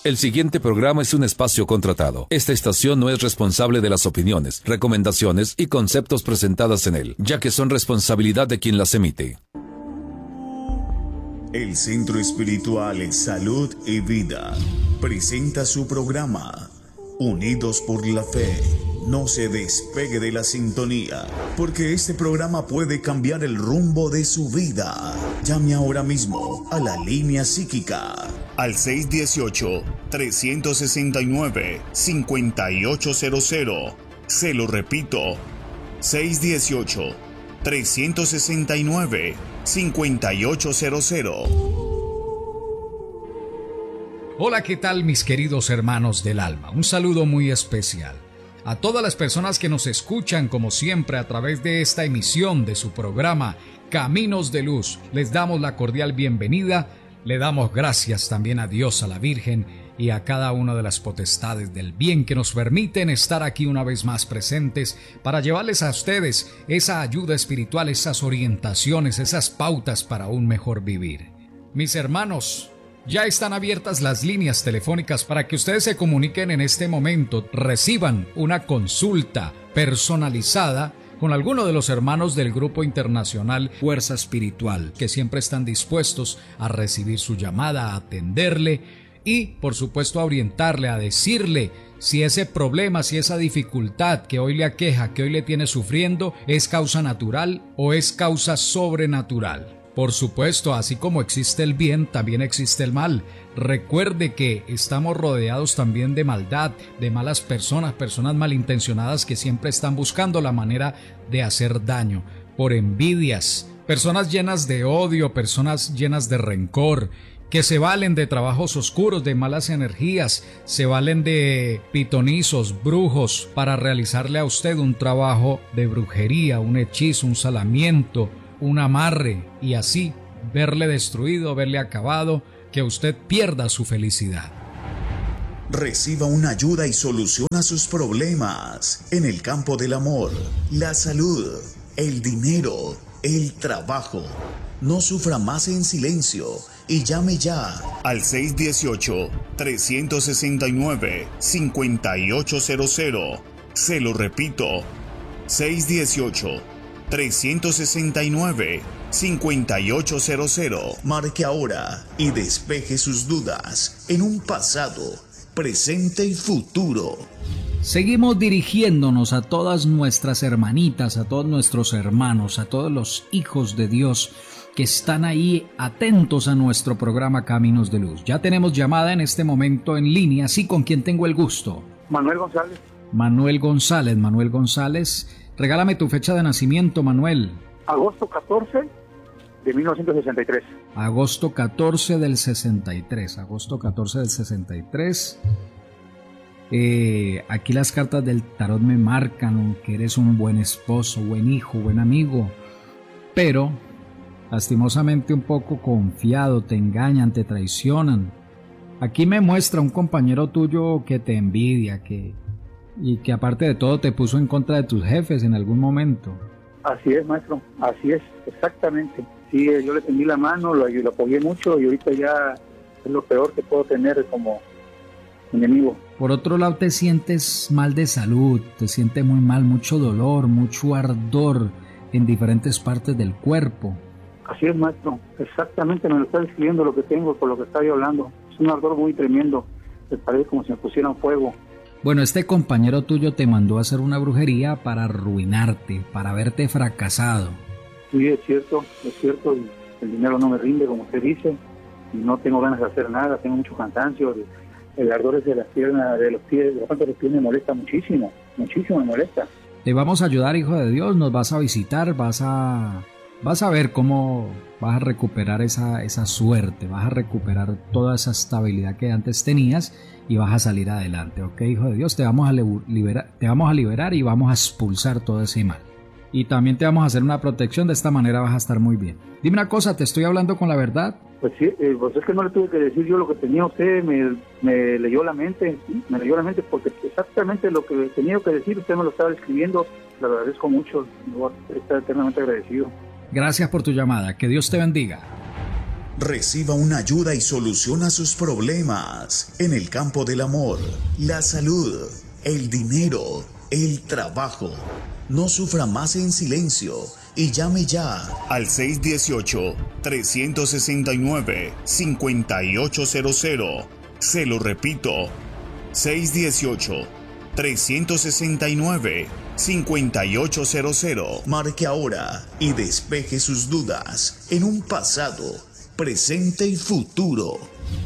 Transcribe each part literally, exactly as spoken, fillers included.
El siguiente programa es un espacio contratado. Esta estación no es responsable de las opiniones, recomendaciones y conceptos presentadas en él, ya que son responsabilidad de quien las emite. El Centro Espiritual Salud y Vida presenta su programa Unidos por la Fe. No se despegue de la sintonía, porque este programa puede cambiar el rumbo de su vida. Llame ahora mismo a la línea psíquica al seis uno ocho, tres seis nueve, cinco ocho cero cero. Se lo repito, seis uno ocho, tres seis nueve, cinco ocho cero cero. Hola, ¿qué tal mis queridos hermanos del alma? Un saludo muy especial a todas las personas que nos escuchan como siempre a través de esta emisión de su programa Caminos de Luz. Les damos la cordial bienvenida, le damos gracias también a Dios, a la Virgen y a cada una de las potestades del bien que nos permiten estar aquí una vez más presentes para llevarles a ustedes esa ayuda espiritual, esas orientaciones, esas pautas para un mejor vivir. Mis hermanos, ya están abiertas las líneas telefónicas para que ustedes se comuniquen en este momento, reciban una consulta personalizada con alguno de los hermanos del Grupo Internacional Fuerza Espiritual, que siempre están dispuestos a recibir su llamada, a atenderle y, por supuesto, a orientarle, a decirle si ese problema, si esa dificultad que hoy le aqueja, que hoy le tiene sufriendo, es causa natural o es causa sobrenatural. Por supuesto, así como existe el bien, también existe el mal. Recuerde que estamos rodeados también de maldad, de malas personas, personas malintencionadas que siempre están buscando la manera de hacer daño, por envidias, personas llenas de odio, personas llenas de rencor, que se valen de trabajos oscuros, de malas energías, se valen de pitonizos, brujos, para realizarle a usted un trabajo de brujería, un hechizo, un salamiento, un amarre, y así verle destruido, verle acabado, que usted pierda su felicidad. Reciba una ayuda y soluciona sus problemas en el campo del amor, la salud, el dinero, el trabajo. No sufra más en silencio y llame ya al seis uno ocho, tres seis nueve, cinco ocho cero cero. Se lo repito, seis uno ocho, tres seis nueve, cinco ocho cero cero. Marque ahora y despeje sus dudas en un pasado, presente y futuro. Seguimos dirigiéndonos a todas nuestras hermanitas, a todos nuestros hermanos, a todos los hijos de Dios que están ahí atentos a nuestro programa Caminos de Luz. Ya tenemos llamada en este momento en línea, sí, con quien tengo el gusto. Manuel González. Manuel González, Manuel González. Regálame tu fecha de nacimiento, Manuel. Agosto catorce de mil novecientos sesenta y tres. Agosto catorce del sesenta y tres. Agosto catorce del sesenta y tres. Eh, aquí las cartas del tarot me marcan que eres un buen esposo, buen hijo, buen amigo, pero lastimosamente un poco confiado, te engañan, te traicionan. Aquí me muestra un compañero tuyo que te envidia, que y que aparte de todo te puso en contra de tus jefes en algún momento. Así es, maestro, así es, exactamente. Sí, yo le tendí la mano, lo, lo apoyé mucho y ahorita ya es lo peor que puedo tener como enemigo. Por otro lado, te sientes mal de salud, te sientes muy mal, mucho dolor, mucho ardor en diferentes partes del cuerpo. Así es, maestro, exactamente me lo está describiendo lo que tengo, por lo que estaba hablando. Es un ardor muy tremendo, me parece como si me pusieran fuego. Bueno, este compañero tuyo te mandó a hacer una brujería para arruinarte, para verte fracasado. Sí, es cierto, es cierto, el dinero no me rinde, como usted dice, y no tengo ganas de hacer nada, tengo mucho cansancio, el, el ardor de las piernas, de los pies, de la parte de los pies me molesta muchísimo, muchísimo me molesta. Te vamos a ayudar, hijo de Dios, nos vas a visitar, vas a... Vas a ver cómo vas a recuperar esa, esa suerte, vas a recuperar toda esa estabilidad que antes tenías y vas a salir adelante, ¿ok, hijo de Dios? Te vamos a liberar, te vamos a liberar y vamos a expulsar todo ese mal. Y también te vamos a hacer una protección, de esta manera vas a estar muy bien. Dime una cosa, ¿te estoy hablando con la verdad? Pues sí, eh, pues es que no le tuve que decir yo lo que tenía usted, me, me leyó la mente, ¿sí? me leyó la mente porque exactamente lo que tenía que decir usted me lo estaba escribiendo, le agradezco mucho, estoy eternamente agradecido. Gracias por tu llamada, que Dios te bendiga. Reciba una ayuda y solución a sus problemas en el campo del amor, la salud, el dinero, el trabajo. No sufra más en silencio y llame ya al seis uno ocho, tres seis nueve, cinco ocho cero cero. Se lo repito, seis uno ocho, tres seis nueve, cinco ocho cero cero. Marque ahora y despeje sus dudas en un pasado, presente y futuro.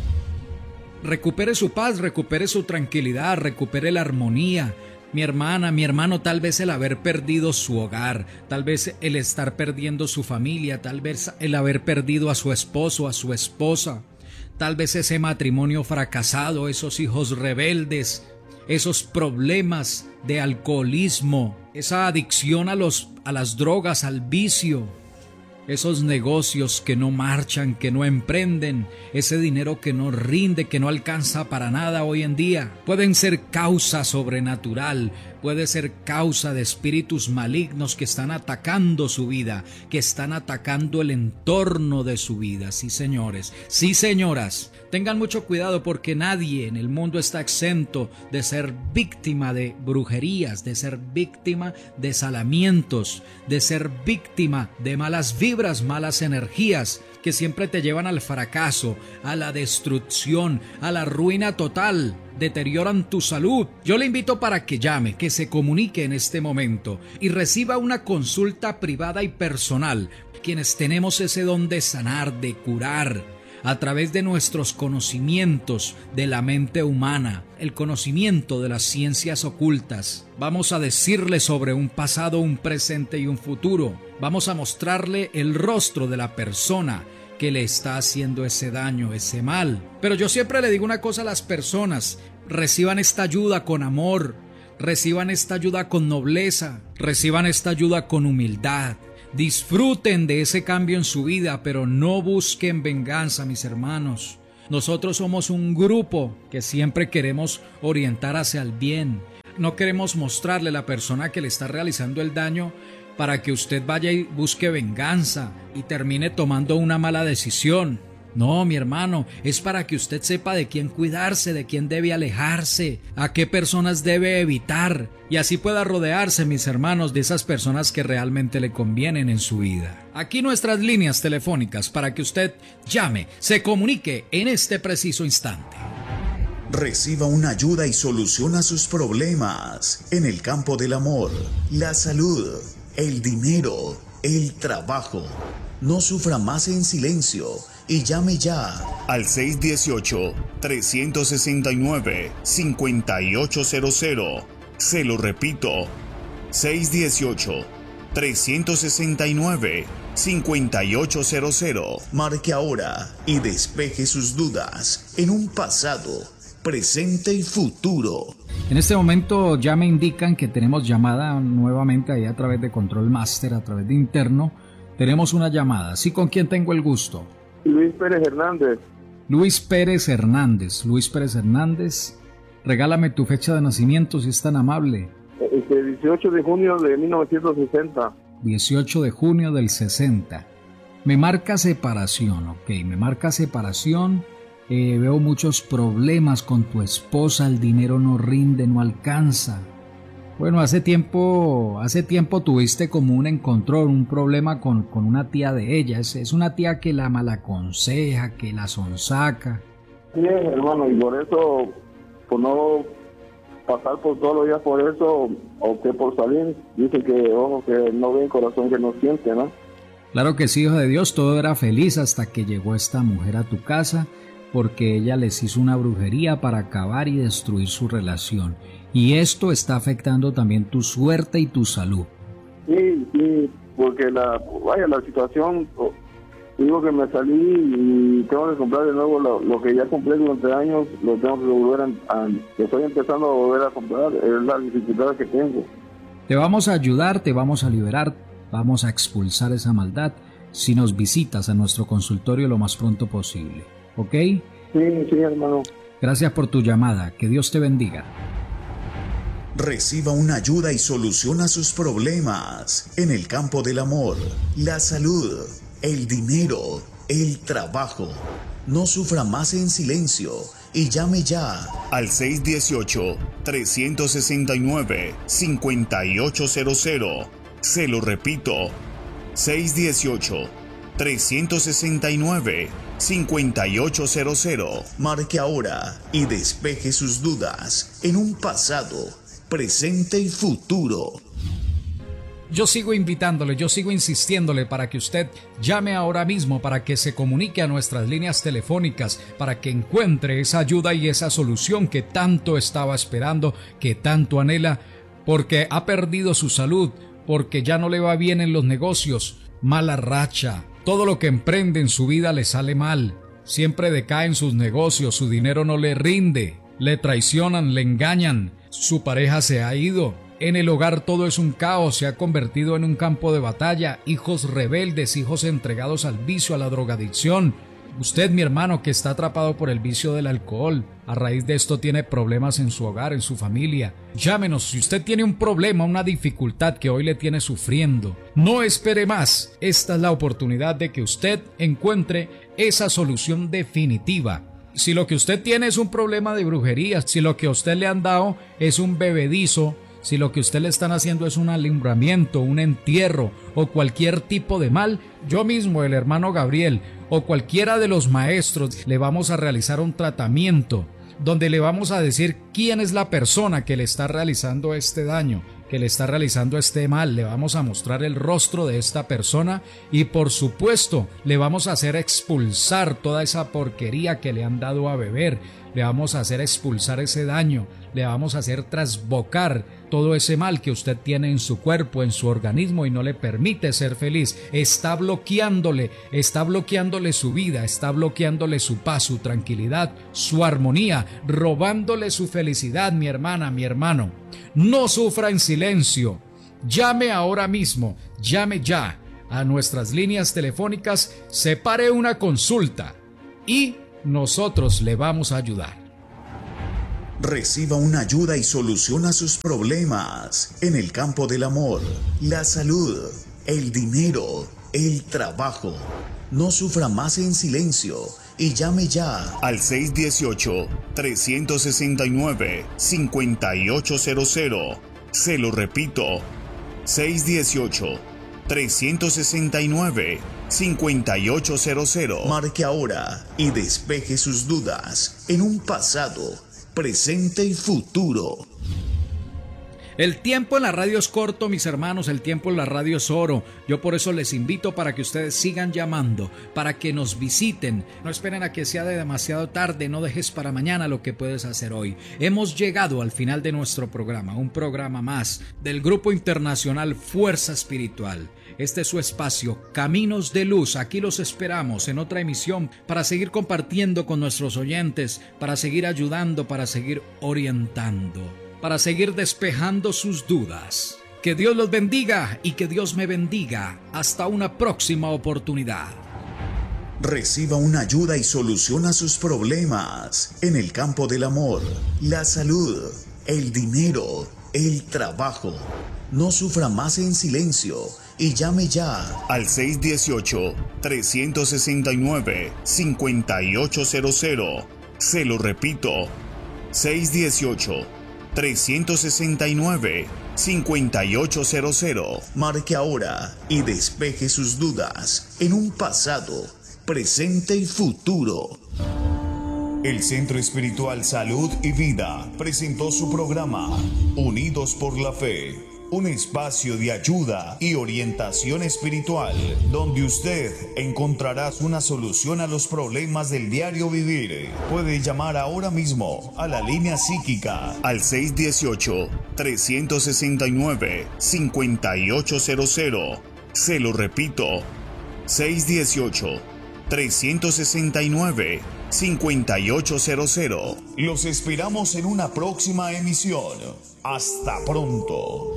Recupere su paz, recupere su tranquilidad, recupere la armonía. Mi hermana, mi hermano, tal vez el haber perdido su hogar, tal vez el estar perdiendo su familia, tal vez el haber perdido a su esposo, a su esposa, tal vez ese matrimonio fracasado, esos hijos rebeldes, esos problemas de alcoholismo, esa adicción a los, a las drogas, al vicio, esos negocios que no marchan, que no emprenden, ese dinero que no rinde, que no alcanza para nada hoy en día. Pueden ser causa sobrenatural, puede ser causa de espíritus malignos que están atacando su vida, que están atacando el entorno de su vida. Sí, señores, sí, señoras, tengan mucho cuidado porque nadie en el mundo está exento de ser víctima de brujerías, de ser víctima de salamientos, de ser víctima de malas vibras, malas energías que siempre te llevan al fracaso, a la destrucción, a la ruina total, deterioran tu salud. Yo le invito para que llame, que se comunique en este momento y reciba una consulta privada y personal. Quienes tenemos ese don de sanar, de curar, a través de nuestros conocimientos de la mente humana, el conocimiento de las ciencias ocultas. Vamos a decirle sobre un pasado, un presente y un futuro. Vamos a mostrarle el rostro de la persona que le está haciendo ese daño, ese mal. Pero yo siempre le digo una cosa a las personas: reciban esta ayuda con amor, reciban esta ayuda con nobleza, reciban esta ayuda con humildad. Disfruten de ese cambio en su vida, pero no busquen venganza, mis hermanos. Nosotros somos un grupo que siempre queremos orientar hacia el bien. No queremos mostrarle a la persona que le está realizando el daño para que usted vaya y busque venganza y termine tomando una mala decisión. No, mi hermano, es para que usted sepa de quién cuidarse, de quién debe alejarse, a qué personas debe evitar, y así pueda rodearse, mis hermanos, de esas personas que realmente le convienen en su vida. Aquí nuestras líneas telefónicas para que usted llame, se comunique en este preciso instante. Reciba una ayuda y solución a sus problemas en el campo del amor, la salud, el dinero, el trabajo. No sufra más en silencio y llame ya al seis uno ocho, tres seis nueve, cinco ocho cero cero. Se lo repito, seis uno ocho, tres seis nueve, cinco ocho cero cero. Marque ahora y despeje sus dudas en un pasado, presente y futuro. En este momento ya me indican que tenemos llamada nuevamente ahí a través de Control Master, a través de interno. Tenemos una llamada. ¿Sí, con quién tengo el gusto? Luis Pérez Hernández. Luis Pérez Hernández. Luis Pérez Hernández, regálame tu fecha de nacimiento si es tan amable. Este, dieciocho de junio de mil novecientos sesenta. dieciocho de junio del sesenta. Me marca separación, ok, me marca separación. Eh, veo muchos problemas con tu esposa, el dinero no rinde, no alcanza. Bueno, hace tiempo, hace tiempo tuviste como un encontrón, un problema con, con una tía de ella. Es, es una tía que la malaconseja, que la sonsaca. Sí, hermano, y por eso, por no pasar por todos los días por eso, opté por salir. Dice que ojo que no ve, corazón que no siente, ¿no? Claro que sí, hijo de Dios, todo era feliz hasta que llegó esta mujer a tu casa, porque ella les hizo una brujería para acabar y destruir su relación. Y esto está afectando también tu suerte y tu salud. Sí, sí, porque la, vaya, la situación, digo que me salí y tengo que comprar de nuevo lo, lo que ya compré durante años, lo tengo que volver a, a, estoy empezando a volver a comprar, es la dificultad que tengo. Te vamos a ayudar, te vamos a liberar, vamos a expulsar esa maldad si nos visitas a nuestro consultorio lo más pronto posible, ¿ok? Sí, sí, hermano. Gracias por tu llamada, que Dios te bendiga. Reciba una ayuda y solución a sus problemas en el campo del amor, la salud, el dinero, el trabajo. No sufra más en silencio y llame ya al seis uno ocho, tres seis nueve, cinco ocho cero cero. Se lo repito, seis uno ocho, tres seis nueve, cinco ocho cero cero. Marque ahora y despeje sus dudas en un pasado, presente y futuro. Yo sigo invitándole, yo sigo insistiéndole para que usted llame ahora mismo, para que se comunique a nuestras líneas telefónicas, para que encuentre esa ayuda y esa solución que tanto estaba esperando, que tanto anhela, porque ha perdido su salud, porque ya no le va bien en los negocios, mala racha, todo lo que emprende en su vida le sale mal, siempre decae en sus negocios, su dinero no le rinde, le traicionan, le engañan, su pareja se ha ido. En el hogar todo es un caos, se ha convertido en un campo de batalla, hijos rebeldes, hijos entregados al vicio, a la drogadicción. Usted, mi hermano, que está atrapado por el vicio del alcohol, a raíz de esto tiene problemas en su hogar, en su familia. Llámenos si usted tiene un problema, una dificultad que hoy le tiene sufriendo. No espere más, esta es la oportunidad de que usted encuentre esa solución definitiva. Si lo que usted tiene es un problema de brujería, si lo que a usted le han dado es un bebedizo, si lo que usted le están haciendo es un alumbramiento, un entierro o cualquier tipo de mal, yo mismo, el hermano Gabriel o cualquiera de los maestros le vamos a realizar un tratamiento donde le vamos a decir quién es la persona que le está realizando este daño, que le está realizando este mal. Le vamos a mostrar el rostro de esta persona y por supuesto le vamos a hacer expulsar toda esa porquería que le han dado a beber. Le vamos a hacer expulsar ese daño, le vamos a hacer trasbocar todo ese mal que usted tiene en su cuerpo, en su organismo y no le permite ser feliz. Está bloqueándole, está bloqueándole su vida, está bloqueándole su paz, su tranquilidad, su armonía, robándole su felicidad, mi hermana, mi hermano. No sufra en silencio. Llame ahora mismo, llame ya a nuestras líneas telefónicas, separe una consulta y nosotros le vamos a ayudar. Reciba una ayuda y soluciona sus problemas en el campo del amor, la salud, el dinero, el trabajo. No sufra más en silencio y llame ya al seis uno ocho, tres seis nueve, cinco ocho cero cero. Se lo repito, seis uno ocho, tres seis nueve, cinco ocho cero cero. Marque ahora y despeje sus dudas en un pasado, presente y futuro. El tiempo en la radio es corto, mis hermanos, el tiempo en la radio es oro. Yo por eso les invito para que ustedes sigan llamando, para que nos visiten. No esperen a que sea de demasiado tarde, no dejes para mañana lo que puedes hacer hoy. Hemos llegado al final de nuestro programa, un programa más del Grupo Internacional Fuerza Espiritual. Este es su espacio, Caminos de Luz. Aquí los esperamos en otra emisión para seguir compartiendo con nuestros oyentes, para seguir ayudando, para seguir orientando, para seguir despejando sus dudas. Que Dios los bendiga y que Dios me bendiga. Hasta una próxima oportunidad. Reciba una ayuda y soluciona sus problemas en el campo del amor, la salud, el dinero, el trabajo. No sufra más en silencio y llame ya al seis uno ocho, tres seis nueve, cinco ocho cero cero. Se lo repito, seis uno ocho, tres seis nueve, cinco ocho cero cero. Marque ahora y despeje sus dudas en un pasado, presente y futuro. El Centro Espiritual Salud y Vida presentó su programa Unidos por la Fe. Un espacio de ayuda y orientación espiritual, donde usted encontrará una solución a los problemas del diario vivir. Puede llamar ahora mismo a la línea psíquica al seis uno ocho, tres seis nueve, cinco ocho cero cero. Se lo repito, seis uno ocho, tres seis nueve, cinco ocho cero cero. Los esperamos en una próxima emisión. Hasta pronto.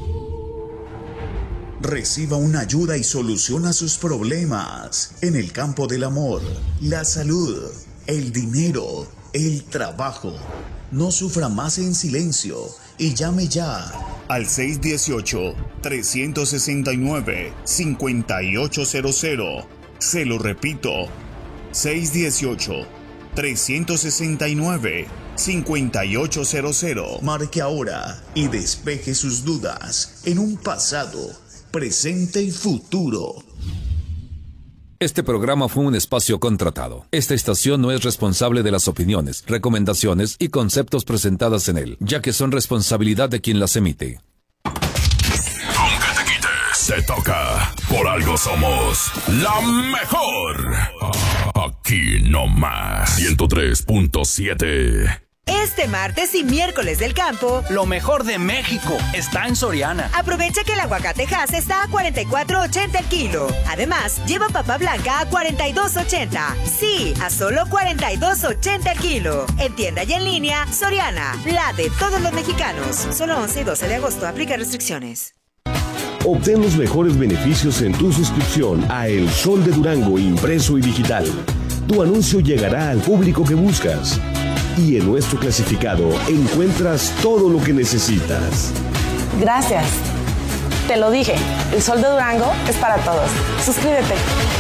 Reciba una ayuda y soluciona sus problemas en el campo del amor, la salud, el dinero, el trabajo. No sufra más en silencio y llame ya al seis uno ocho, tres seis nueve, cinco ocho cero cero. Se lo repito, seis uno ocho, tres seis nueve, cinco ocho cero cero. Marque ahora y despeje sus dudas en un pasado, presente y futuro. Este programa fue un espacio contratado. Esta estación no es responsable de las opiniones, recomendaciones y conceptos presentadas en él, ya que son responsabilidad de quien las emite. Aunque te quites, te toca. Por algo somos la mejor. Aquí no más. ciento tres punto siete. Este martes y miércoles del campo, lo mejor de México está en Soriana. Aprovecha que el aguacate Hass está a cuarenta y cuatro ochenta el kilo. Además, lleva papa blanca a cuarenta y dos ochenta. Sí, a solo cuarenta y dos ochenta el kilo. En tienda y en línea, Soriana, la de todos los mexicanos. Solo once y doce de agosto, aplica restricciones. Obtén los mejores beneficios en tu suscripción a El Sol de Durango impreso y digital. Tu anuncio llegará al público que buscas. Y en nuestro clasificado encuentras todo lo que necesitas. Gracias. Te lo dije, El Sol de Durango es para todos. Suscríbete.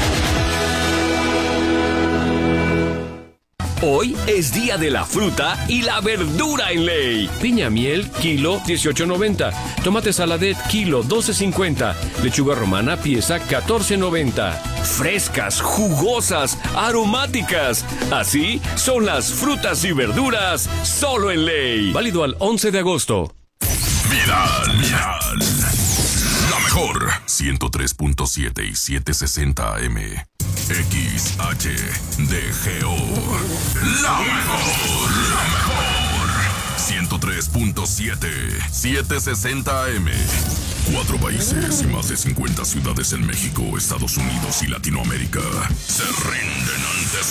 Hoy es día de la fruta y la verdura en Ley. Piña miel, kilo dieciocho noventa. Tomate saladet, kilo doce cincuenta. Lechuga romana, pieza catorce noventa. Frescas, jugosas, aromáticas. Así son las frutas y verduras solo en Ley. Válido al once de agosto. Viral, viral. La mejor. ciento tres punto siete y setecientos sesenta A M. X H D G O. La mejor, la mejor. ciento tres punto siete, setecientos sesenta A M. Cuatro países y más de cincuenta ciudades en México, Estados Unidos y Latinoamérica se rinden ante